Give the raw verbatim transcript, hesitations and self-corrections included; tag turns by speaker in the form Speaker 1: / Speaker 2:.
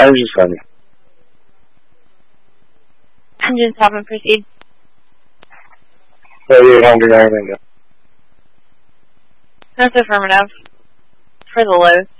Speaker 1: Engine seven.
Speaker 2: Engine seven, proceed.
Speaker 1: thirty-eight hundred, everything.
Speaker 2: That's affirmative. For the low.